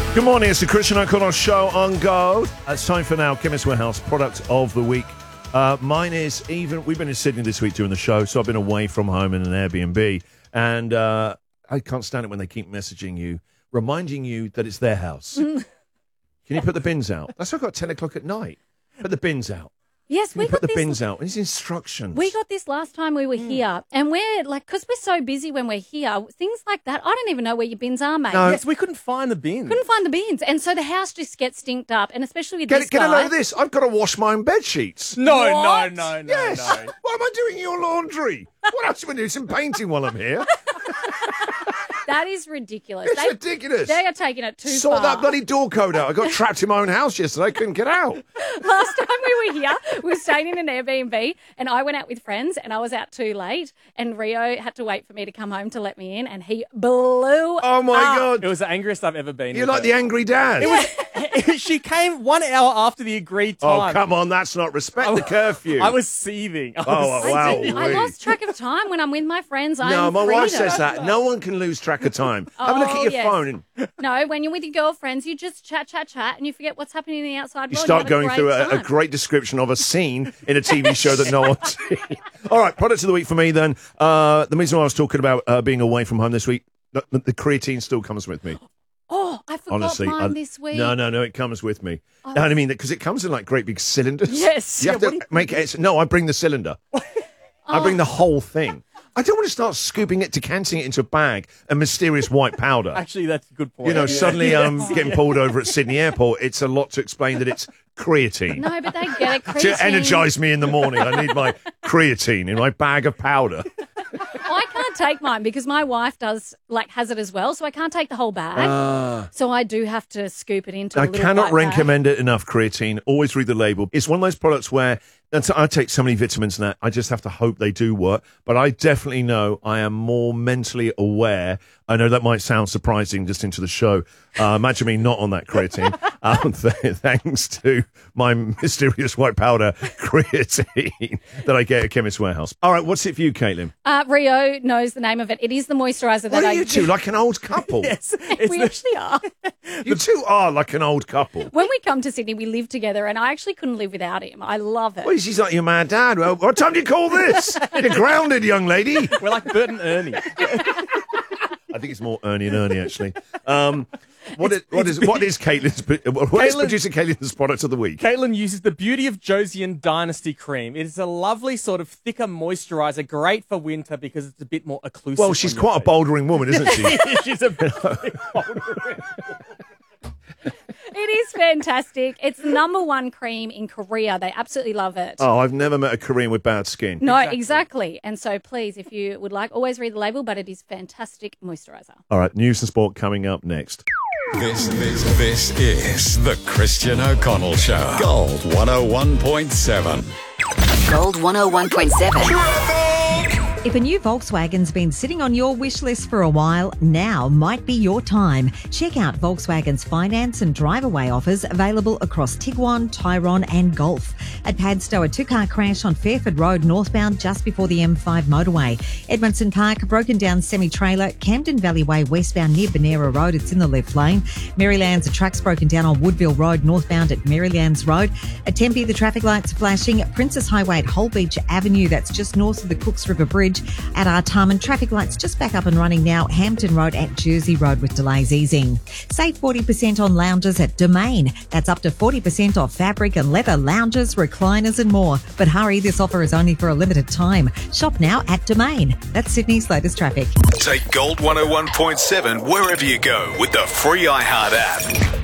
Good morning, it's the Christian O'Connell Show on Gold. It's time for now, Chemist Warehouse Product of the Week. Mine is we've been in Sydney this week doing the show, so I've been away from home in an Airbnb. And I can't stand it when they keep messaging you, reminding you that it's their house. Can you put the bins out? That's why I got 10 o'clock at night. Put the bins out. Yes, we got put the bins out. These instructions. We got this last time we were here, and we're like, because we're so busy when we're here, things like that. I don't even know where your bins are, mate. No. Yes, we couldn't find the bins. Couldn't find the bins, and so the house just gets stinked up, and especially with this Get guy. a load of this. I've got to wash my own bed sheets. No. Yes. Why am I doing your laundry? What else am I doing? Some painting while I'm here. That is ridiculous. It's ridiculous. They are taking it too far. Sort that bloody door code out. I got trapped in my own house yesterday. I couldn't get out. Last time we were here, we were staying in an Airbnb, and I went out with friends, and I was out too late, and Rio had to wait for me to come home to let me in, and he blew Oh, my up. God. It was the angriest I've ever been. You're like the angry dad. She came 1 hour after the agreed time. Oh, come on. That's not respect the curfew. I was seething. wow. I lost track of time when I'm with my friends. No, my wife freedom. says that. No one can lose track of time. Have a look at your yes. phone. No, when you're with your girlfriends, you just chat, and you forget what's happening in the outside You world. start have a going through a time. great description of a scene in a TV show that no one's seen. All right, products of the week for me then. The reason why I was talking about being away from home this week, the creatine still comes with me. Oh, I forgot Honestly, mine this week. No, it comes with me. Oh. I mean, because it comes in like great big cylinders. Yes. You have to make it. No, I bring the cylinder. I bring the whole thing. I don't want to start scooping it, decanting it into a bag, a mysterious white powder. Actually, that's a good point. You know, suddenly I'm getting pulled over at Sydney Airport. It's a lot to explain that it's creatine. No, but they get it. Creatine. To energise me in the morning, I need my creatine in my bag of powder. I can't take mine because my wife has it as well, so I can't take the whole bag. So I do have to scoop it into a little cannot white bag. recommend it enough, creatine. Always read the label. It's one of those products where I take so many vitamins and that I just have to hope they do work. But I definitely know I am more mentally aware. I know that might sound surprising just into the show. Imagine me not on that creatine. Thanks to my mysterious white powder creatine that I get at Chemist Warehouse. All right, what's it for you, Caitlin? Rio knows the name of it. It is the moisturiser that What I are you two, like an old couple? Yes. We actually are. You two are like an old couple. When we come to Sydney, we live together, and I actually couldn't live without him. I love it. Well, he's like your mad dad. Well, what time do you call this? You're grounded, young lady. We're like Bert and Ernie. I think it's more Ernie and Ernie, actually. What is Caitlin's? What is producer Caitlin's product of the week? Caitlin uses the Beauty of Josian Dynasty Cream. It is a lovely sort of thicker moisturiser, great for winter because it's a bit more occlusive. Well, she's quite a bouldering woman, isn't she? She's a bit bouldering. It is fantastic. It's the #1 cream in Korea. They absolutely love it. Oh, I've never met a Korean with bad skin. No, exactly. And so please, if you would like, always read the label, but it is fantastic moisturiser. All right, news and sport coming up next. This is the Christian O'Connell Show. Gold 101.7. Gold 101.7. If a new Volkswagen's been sitting on your wish list for a while, now might be your time. Check out Volkswagen's finance and drive-away offers available across Tiguan, Tyrone and Golf. At Padstow, a two-car crash on Fairford Road northbound just before the M5 motorway. Edmondson Park, broken down semi-trailer. Camden Valley Way westbound near Benera Road, it's in the left lane. Marylands, a truck's broken down on Woodville Road northbound at Marylands Road. At Tempe, the traffic lights are flashing. Princess Highway at Holbeach Avenue, that's just north of the Cooks River Bridge. At Artarmon, traffic lights just back up and running now. Hampton Road at Jersey Road with delays easing. Save 40% on lounges at Domain. That's up to 40% off fabric and leather lounges, recliners and more. But hurry, this offer is only for a limited time. Shop now at Domain. That's Sydney's latest traffic. Take Gold 101.7 wherever you go with the free iHeart app.